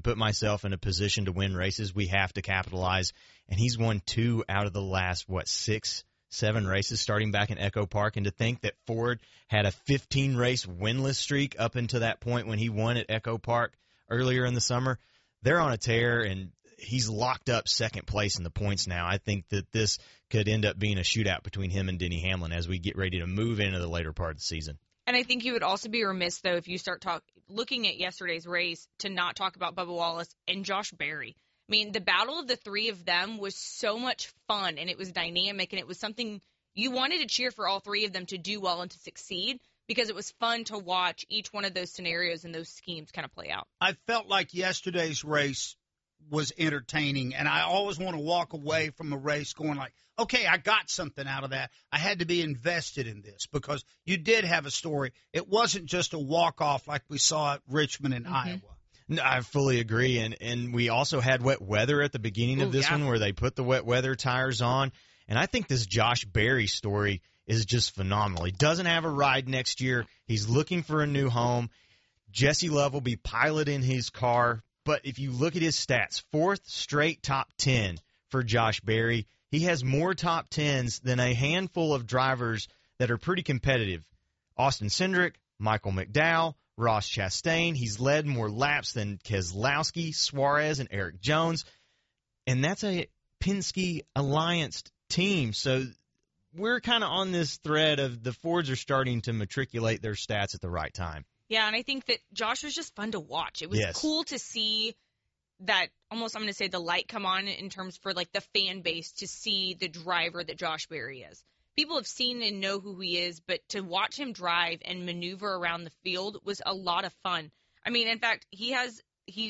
put myself in a position to win races. We have to capitalize. And he's won 2 out of the last, 6, 7 races starting back in Echo Park. And to think that Ford had a 15-race winless streak up until that point when he won at Echo Park earlier in the summer, they're on a tear, and he's locked up second place in the points now. I think that this could end up being a shootout between him and Denny Hamlin as we get ready to move into the later part of the season. And I think you would also be remiss, though, if you start looking at yesterday's race to not talk about Bubba Wallace and Josh Berry. I mean, the battle of the three of them was so much fun, and it was dynamic, and it was something you wanted to cheer for all three of them to do well and to succeed, because it was fun to watch each one of those scenarios and those schemes kind of play out. I felt like yesterday's race was entertaining, and I always want to walk away from a race going like, okay, I got something out of that. I had to be invested in this because you did have a story. It wasn't just a walk-off like we saw at Richmond and Iowa. No, I fully agree, and we also had wet weather at the beginning of this one where they put the wet weather tires on, and I think this Josh Berry story is just phenomenal. He doesn't have a ride next year. He's looking for a new home. Jesse Love will be piloting his car, but if you look at his stats, 4th straight top 10 for Josh Berry. He has more top 10s than a handful of drivers that are pretty competitive. Austin Cindric, Michael McDowell, Ross Chastain. He's led more laps than Keselowski, Suarez, and Eric Jones. And that's a Penske Alliance team. So we're kind of on this thread of the Fords are starting to matriculate their stats at the right time. Yeah, and I think that Josh was just fun to watch. It was cool to see that almost, I'm going to say, the light come on in terms for like the fan base to see the driver that Josh Berry is. People have seen and know who he is, but to watch him drive and maneuver around the field was a lot of fun. I mean, in fact, he has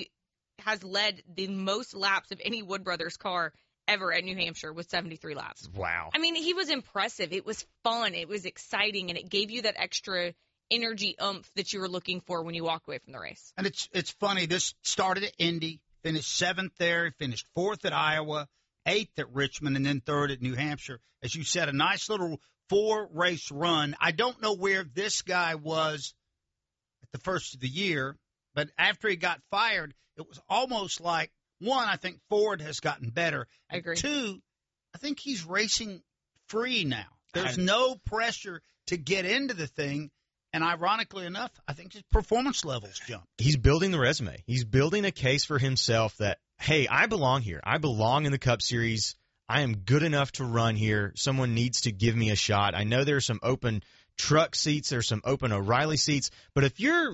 led the most laps of any Wood Brothers car ever at New Hampshire with 73 laps. Wow. I mean, he was impressive. It was fun. It was exciting, and it gave you that extra energy oomph that you were looking for when you walked away from the race. And it's funny. This started at Indy, finished 7th there, finished 4th at Iowa, 8th at Richmond, and then 3rd at New Hampshire. As you said, a nice little 4-race run. I don't know where this guy was at the first of the year, but after he got fired, it was almost like, one, I think Ford has gotten better. I agree. 2, I think he's racing free now. There's no pressure to get into the thing. And ironically enough, I think his performance levels jumped. He's building the resume. He's building a case for himself that, hey, I belong here. I belong in the Cup Series. I am good enough to run here. Someone needs to give me a shot. I know there's some open truck seats. There's some open O'Reilly seats. But if you're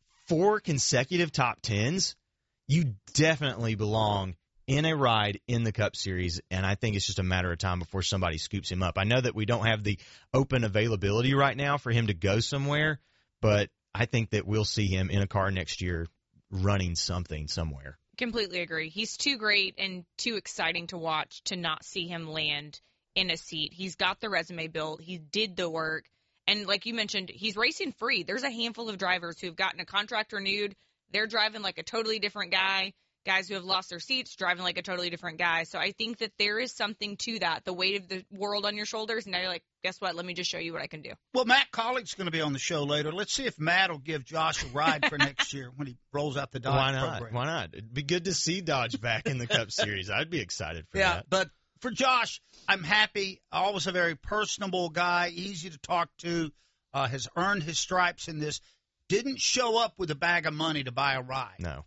4 consecutive top 10s, you definitely belong in a ride in the Cup Series, and I think it's just a matter of time before somebody scoops him up. I know that we don't have the open availability right now for him to go somewhere, but I think that we'll see him in a car next year running something somewhere. Completely agree. He's too great and too exciting to watch to not see him land in a seat. He's got the resume built. He did the work. And like you mentioned, he's racing free. There's a handful of drivers who have gotten a contract renewed. They're driving like a totally different guy. Guys who have lost their seats driving like a totally different guy. So I think that there is something to that, the weight of the world on your shoulders. And now you're like, guess what? Let me just show you what I can do. Well, Matt Collick's going to be on the show later. Let's see if Matt will give Josh a ride for next year when he rolls out the Dodge program. Why not? It'd be good to see Dodge back in the Cup Series. I'd be excited for that. Yeah, but for Josh, I'm happy. Always a very personable guy, easy to talk to, has earned his stripes in this. Didn't show up with a bag of money to buy a ride. No.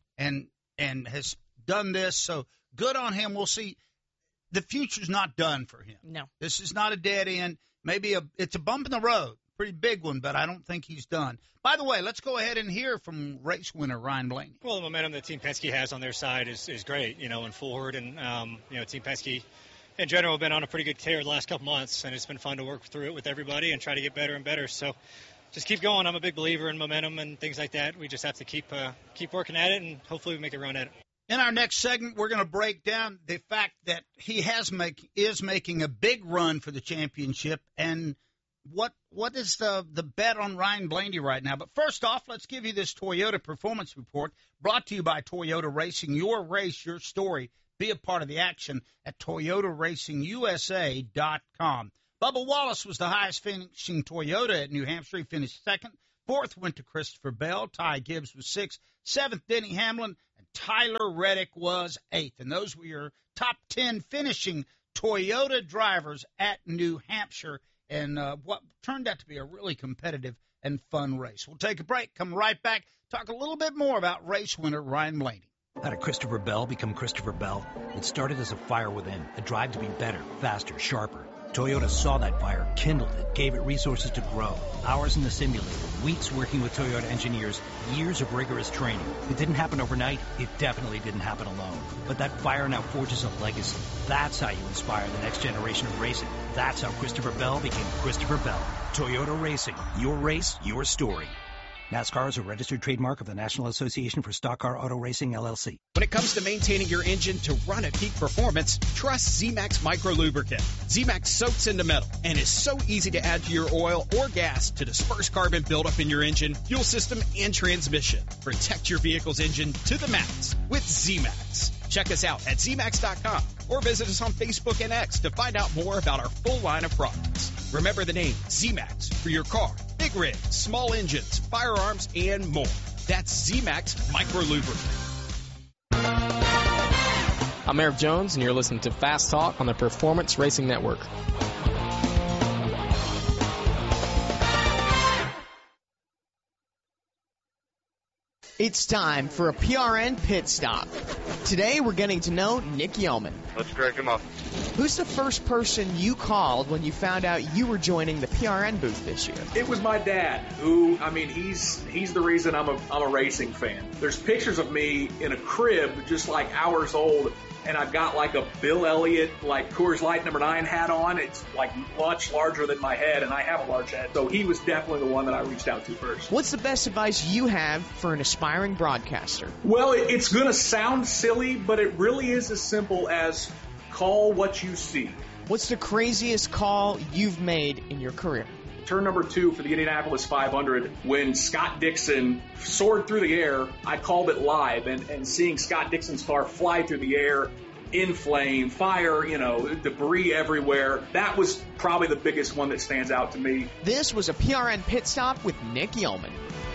And has done this, so good on him. We'll see. The future's not done for him. No. This is not a dead end. Maybe it's a bump in the road, pretty big one, but I don't think he's done. By the way, let's go ahead and hear from race winner Ryan Blaney. Well, the momentum that Team Penske has on their side is great, and Ford and, Team Penske in general have been on a pretty good tear the last couple months, and it's been fun to work through it with everybody and try to get better and better. So just keep going. I'm a big believer in momentum and things like that. We just have to keep working at it, and hopefully we make a run at it. In our next segment, we're going to break down the fact that he is making a big run for the championship, and what is the bet on Ryan Blaney right now. But first off, let's give you this Toyota Performance Report brought to you by Toyota Racing. Your race, your story. Be a part of the action at ToyotaRacingUSA.com. Bubba Wallace was the highest finishing Toyota at New Hampshire. He finished 2nd. 4th went to Christopher Bell. Ty Gibbs was 6th. 7th, Denny Hamlin. And Tyler Reddick was 8th. And those were your top 10 finishing Toyota drivers at New Hampshire, and what turned out to be a really competitive and fun race. We'll take a break, come right back, talk a little bit more about race winner Ryan Blaney. How did Christopher Bell become Christopher Bell? It started as a fire within, a drive to be better, faster, sharper. Toyota saw that fire, kindled it, gave it resources to grow. Hours in the simulator, weeks working with Toyota engineers, years of rigorous training. It didn't happen overnight. It definitely didn't happen alone. But that fire now forges a legacy. That's how you inspire the next generation of racing. That's how Christopher Bell became Christopher Bell. Toyota Racing. Your race, your story. NASCAR is a registered trademark of the National Association for Stock Car Auto Racing, LLC. When it comes to maintaining your engine to run at peak performance, trust Z-Max Micro Lubricant. Z-Max soaks into metal and is so easy to add to your oil or gas to disperse carbon buildup in your engine, fuel system, and transmission. Protect your vehicle's engine to the max with Z-Max. Check us out at zmax.com or visit us on Facebook and X to find out more about our full line of products. Remember the name Z-Max for your car, big rigs, small engines, firearms, and more. That's Z-Max Micro Lubricant. I'm Eric Jones, and you're listening to Fast Talk on the Performance Racing Network. It's time for a PRN pit stop. Today we're getting to know Nick Yeoman. Let's crack him up. Who's the first person you called when you found out you were joining the PRN booth this year? It was my dad, who, I mean, he's the reason I'm a racing fan. There's pictures of me in a crib just like hours old, and I've got like a Bill Elliott, like Coors Light number 9 hat on. It's like much larger than my head, and I have a large head. So he was definitely the one that I reached out to first. What's the best advice you have for an aspiring broadcaster? Well, it's going to sound silly, but it really is as simple as call what you see. What's the craziest call you've made in your career? Turn number 2 for the Indianapolis 500, when Scott Dixon soared through the air, I called it live, and seeing Scott Dixon's car fly through the air, in flame, fire, debris everywhere, that was probably the biggest one that stands out to me. This was a PRN pit stop with Nick Yeoman.